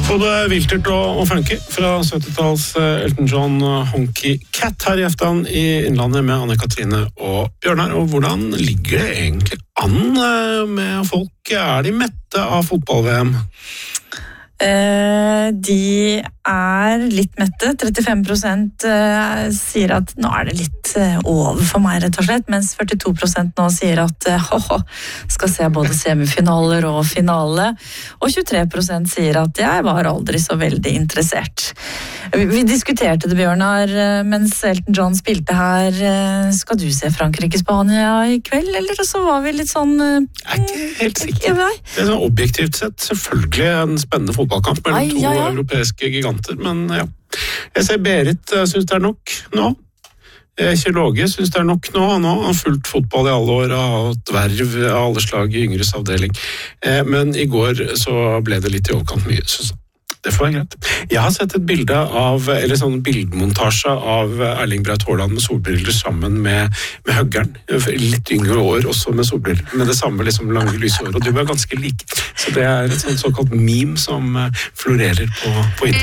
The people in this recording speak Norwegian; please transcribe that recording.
Både viltert og funky fra 70-talls Elton John Honky Cat her i Eftan i Innlandet med Anne-Katrine og Bjørnar. Og hvordan ligger det egentlig an med folk? Er de mette av fotball-VM? De er litt mette. 35% sier at nå er det litt over for meg, rett og slett, mens 42% nå sier at skal se både semifinaler og finale, og 23% sier at jeg var aldri så veldig interessert. Vi diskuterte det, Bjørnar, mens Elton John spilte her. Skal du se Frankrike-Spania i kveld, eller så var vi litt sånn... Jeg er ikke helt sikker. Det er sånn objektivt sett selvfølgelig en spennende fotballkamp mellom to europeiske giganter, men ja. Jeg ser Berit synes det er nok nå. Kjell Åge synes det er nok nå. Han har fulgt fotball i alle år og har hatt verv av alle slag i yngres avdeling. Men i går så ble det litt i overkant mye, synes jeg. Det får være greit. Jeg har sett et bilde av, eller sånn bildmontasje av Erling Braut Haaland med solbriller sammen med Høggern. Litt yngre år også med solbriller, med det samme liksom lange lysår, og de var ganske like. Så det er et sånt såkalt meme som florerer på internett.